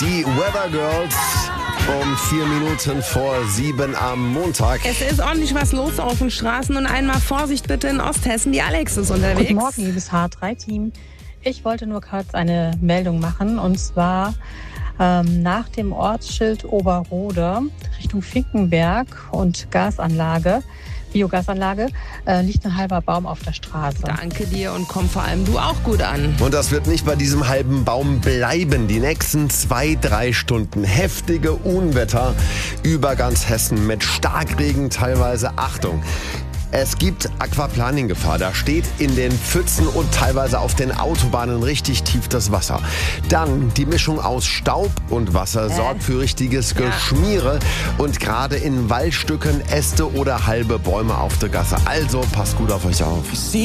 Die Weather Girls um 4 Minuten vor 7 am Montag. Es ist ordentlich was los auf den Straßen und einmal Vorsicht bitte in Osthessen. Die Alex ist unterwegs. Guten Morgen, liebes H3-Team. Ich wollte nur kurz eine Meldung machen und zwar nach dem Ortsschild Oberrode Richtung Finkenberg und Biogasanlage, liegt ein halber Baum auf der Straße. Danke dir und komm vor allem du auch gut an. Und das wird nicht bei diesem halben Baum bleiben. Die nächsten 2-3 Stunden heftige Unwetter über ganz Hessen mit Starkregen, teilweise Achtung. Es gibt Aquaplaning-Gefahr. Da steht in den Pfützen und teilweise auf den Autobahnen richtig tief das Wasser. Dann die Mischung aus Staub und Wasser sorgt für richtiges Geschmiere. Und gerade in Waldstücken Äste oder halbe Bäume auf der Gasse. Also passt gut auf euch auf.